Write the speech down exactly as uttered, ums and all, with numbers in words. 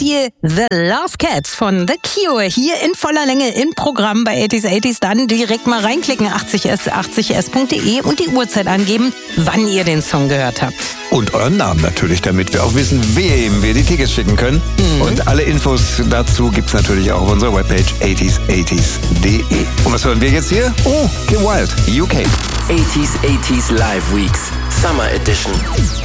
Beispiel The Love Cats von The Cure hier in voller Länge im Programm bei eighties eighties. Dann direkt mal reinklicken, achtzig s achtzig s punkt de und die Uhrzeit angeben, wann ihr den Song gehört habt. Und euren Namen natürlich, damit wir auch wissen, wem wir die Tickets schicken können. Mhm. Und alle Infos dazu gibt's natürlich auch auf unserer Webpage eighties eighties punkt de. Und was hören wir jetzt hier? Oh, Get Wild, U K. eighties eighties Live Weeks, Summer Edition.